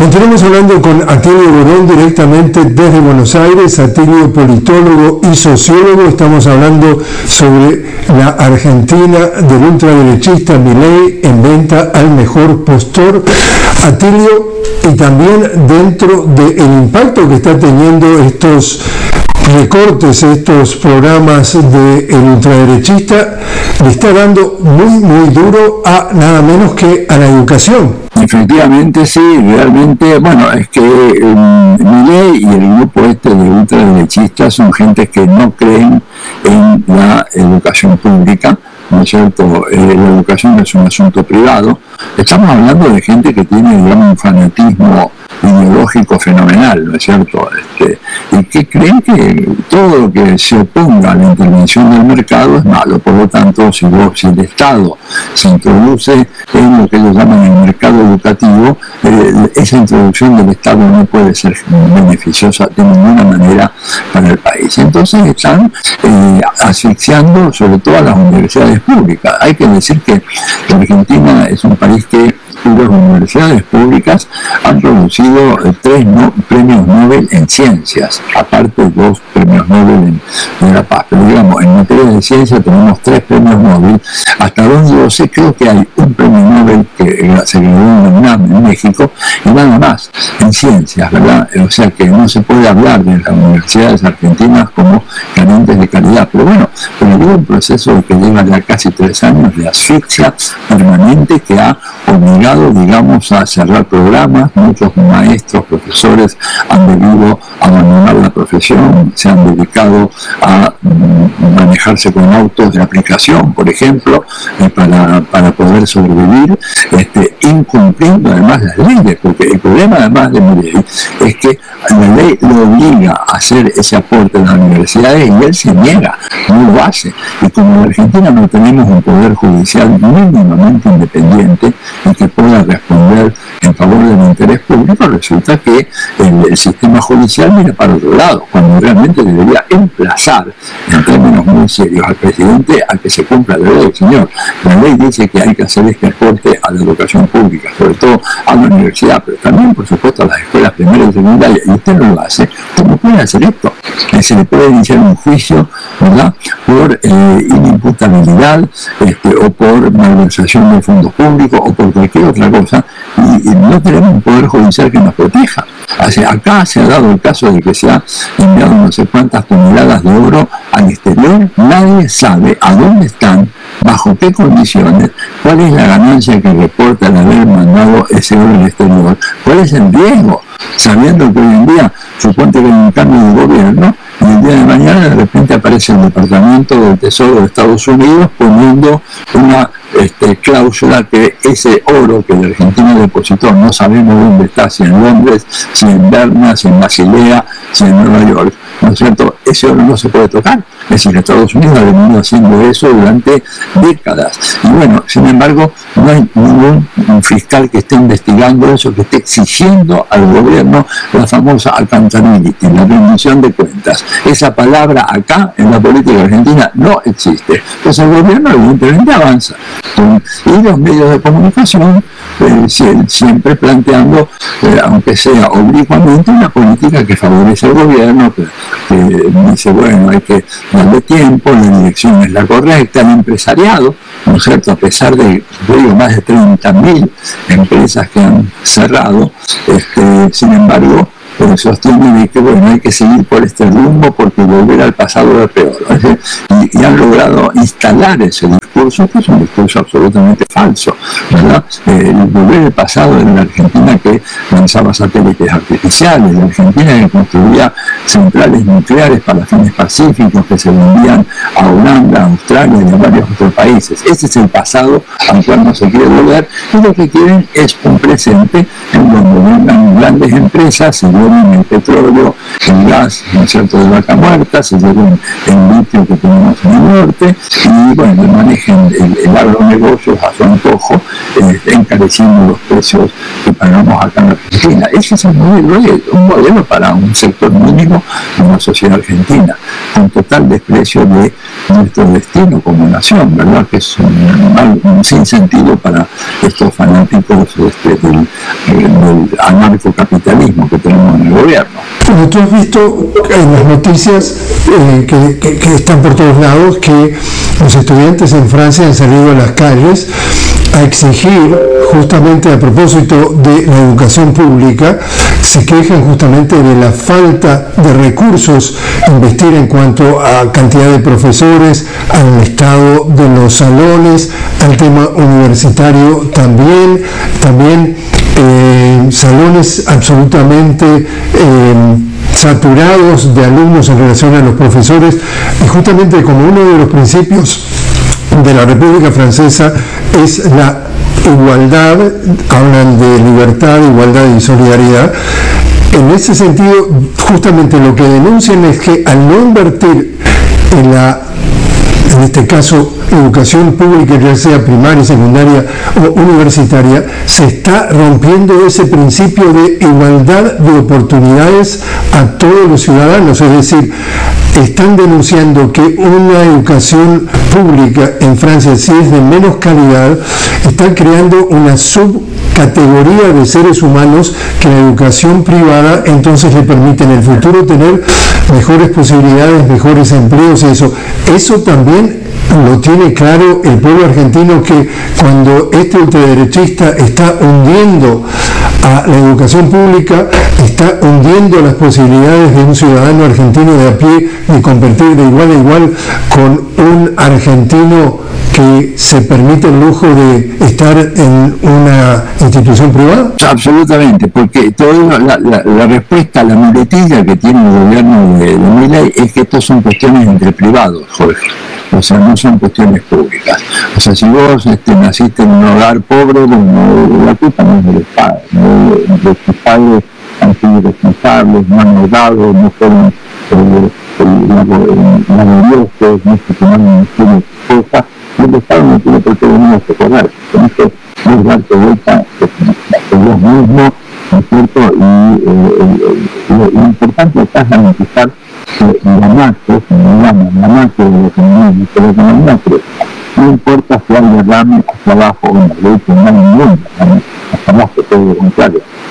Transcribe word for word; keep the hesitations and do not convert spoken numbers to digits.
Continuamos hablando con Atilio Borón directamente desde Buenos Aires. Atilio, politólogo y sociólogo. Estamos hablando sobre la Argentina del ultraderechista Milei en venta al mejor postor. Atilio, y también dentro del impacto que está teniendo estos recortes, estos programas del ultraderechista, le está dando muy, muy duro a nada menos que a la educación. Efectivamente, sí, realmente, bueno, es que eh, Milei y el grupo este de ultraderechistas son gente que no creen en la educación pública, ¿no es cierto? Eh, la educación es un asunto privado. Estamos hablando de gente que tiene, digamos, un fanatismo ideológico fenomenal, ¿no es cierto? Este, y que creen que todo lo que se oponga a la intervención del mercado es malo. Por lo tanto, si, vos, si el Estado se introduce en lo que ellos llaman el mercado educativo, eh, esa introducción del Estado no puede ser beneficiosa de ninguna manera para el país. Entonces están eh, asfixiando sobre todo a las universidades públicas. Hay que decir que la Argentina es un país que cuyas universidades públicas han producido eh, tres no, premios Nobel en ciencias, aparte de dos premios Nobel en, en la paz. Pero digamos, en materia de ciencia tenemos tres premios Nobel. Hasta donde yo sé, creo que hay un premio Nobel que se graduó en la UNAM en México y nada más en ciencias, ¿verdad? O sea que no se puede hablar de las universidades argentinas como carentes de calidad. Pero bueno, pero hubo un proceso que lleva ya casi tres años de asfixia permanente que ha obligado, digamos, a cerrar programas. Muchos maestros, profesores han debido abandonar la profesión, se han dedicado a mm, manejarse con autos de aplicación, por ejemplo, eh, para, para poder sobrevivir, este, incumpliendo además las leyes, porque el problema además de mi ley es que la ley lo obliga a hacer ese aporte en las universidades y él se niega, no lo hace. Y como en Argentina no tenemos un poder judicial mínimamente independiente y que pueda responder en favor del interés público, resulta que el, el sistema judicial mira para otro lado, cuando realmente debería emplazar, en términos muy serios, al presidente a que se cumpla la ley. Señor, la ley dice que hay que hacer este aporte a la educación pública, sobre todo a la universidad, pero también, por supuesto, a las escuelas primarias y secundarias, y usted no lo hace. ¿Cómo puede hacer esto? Que se le puede iniciar un juicio, ¿verdad?, por eh, inimputabilidad, este, o por malversación de fondos públicos, o por cualquier otra cosa, y, y no tenemos un poder judicial que nos proteja. Así, acá se ha dado el caso de que se ha enviado no sé cuántas toneladas de oro al exterior. Nadie sabe a dónde están, bajo qué condiciones, cuál es la ganancia que reporta el haber mandado ese oro al exterior, cuál es el riesgo, sabiendo que hoy en día, suponte que hay un cambio de gobierno, y el día de mañana de repente aparece el Departamento del Tesoro de Estados Unidos poniendo una este, cláusula que ese oro que la Argentina depositó, no sabemos dónde está, si en Londres, si en Berna, si en Basilea, si en Nueva York, ¿no es cierto? Ese oro no se puede tocar. Es decir, Estados Unidos ha venido haciendo eso durante décadas. Y bueno, sin embargo, no hay ningún fiscal que esté investigando eso, que esté exigiendo al gobierno la famosa accountability, la rendición de cuentas. Esa palabra acá, en la política argentina, no existe. Pues el gobierno evidentemente avanza. Y los medios de comunicación eh, siempre planteando, eh, aunque sea oblicuamente, una política que favorece al gobierno, que, que dice, bueno, hay que darle tiempo, la dirección es la correcta, el empresariado, ¿no es cierto?, a pesar de, yo digo, más de treinta mil empresas que han cerrado, este, sin embargo, pero sostienen que bueno, hay que seguir por este rumbo porque volver al pasado es peor. Y, y han logrado instalar ese discurso, que es un discurso absolutamente falso, ¿verdad? Eh, volver al pasado en la Argentina que lanzaba satélites artificiales, la Argentina que construía centrales nucleares para fines pacíficos que se vendían a Holanda, a Australia y a varios otros países. Ese es el pasado al cual no se quiere volver, y lo que quieren es un presente en donde vengan grandes empresas, se lleven el petróleo, el gas, ¿no es cierto?, de vaca muerta, se lleven el litio que tenemos en el norte, y bueno, manejen el, el agronegocio a su antojo, eh, encareciendo los precios que hagamos acá en Argentina. Ese es el modelo, un modelo para un sector mínimo de una sociedad argentina, con total desprecio de nuestro destino como nación, ¿verdad? Que es un, mal, un sinsentido para estos fanáticos este, del, del anarcocapitalismo que tenemos en el gobierno. Bueno, tú has visto en las noticias eh, que, que, que están por todos lados que los estudiantes en Francia han salido a las calles a exigir, justamente a propósito de la educación pública, se quejan justamente de la falta de recursos a investir en cuanto a cantidad de profesores, al estado de los salones, al tema universitario también, también eh, salones absolutamente eh, saturados de alumnos en relación a los profesores, y justamente como uno de los principios de la República Francesa es la igualdad, hablan de libertad, igualdad y solidaridad. En ese sentido, justamente lo que denuncian es que al no invertir en la, en este caso, educación pública, ya sea primaria, secundaria o universitaria, se está rompiendo ese principio de igualdad de oportunidades a todos los ciudadanos. Es decir, están denunciando que una educación pública en Francia, si es de menos calidad, está creando una subcategoría de seres humanos que la educación privada entonces le permite en el futuro tener mejores posibilidades, mejores empleos y eso. Eso también lo tiene claro el pueblo argentino, que cuando este ultraderechista está hundiendo a la educación pública, está hundiendo las posibilidades de un ciudadano argentino de a pie de competir de igual a igual con un argentino que se permite el lujo de estar en una institución privada? Absolutamente, porque toda la, la, la respuesta a la muletilla que tiene el gobierno de, de Milei es que estas son cuestiones entre privados, Jorge. O sea, no son cuestiones públicas. O sea, si vos este, naciste en un hogar pobre, bueno, la culpa no es de los padres, no de tus padres han sido responsables, no han logrado, no fueron laboriosos, no se tomaron una serie de cosas, y el Estado no tiene por qué venir a socorrer. Tienes que no darte vuelta por vos mismo, ¿no es cierto? Y eh, eh, lo, lo importante acá es garantizar que la macro, como llaman, la macro de la economía, de la economía crece. No importa si hay derrame hacia abajo o en la ley, que no hay ningún derrame hacia abajo, todo lo contrario.